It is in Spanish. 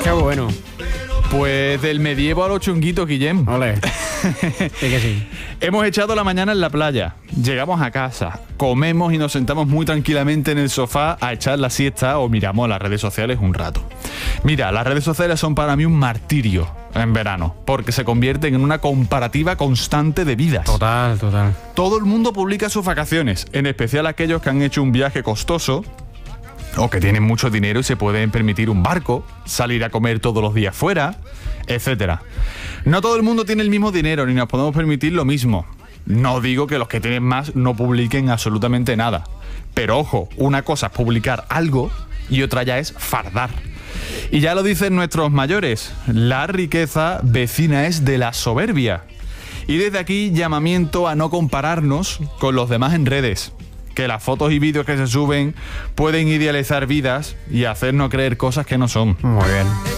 Qué bueno. Pues del medievo a los chunguitos, Guillem. Ole. Sí que sí. Hemos echado la mañana en la playa, llegamos a casa, comemos y nos sentamos muy tranquilamente en el sofá a echar la siesta o miramos las redes sociales un rato. Mira, las redes sociales son para mí un martirio en verano, porque se convierten en una comparativa constante de vidas. Total. Todo el mundo publica sus vacaciones, en especial aquellos que han hecho un viaje costoso o que tienen mucho dinero y se pueden permitir un barco, salir a comer todos los días fuera, etcétera. No todo el mundo tiene el mismo dinero ni nos podemos permitir lo mismo. No digo que los que tienen más no publiquen absolutamente nada. Pero ojo, una cosa es publicar algo y otra ya es fardar. Y ya lo dicen nuestros mayores, la riqueza vecina es de la soberbia. Y desde aquí llamamiento a no compararnos con los demás en redes. Que las fotos y vídeos que se suben pueden idealizar vidas y hacernos creer cosas que no son. Muy bien.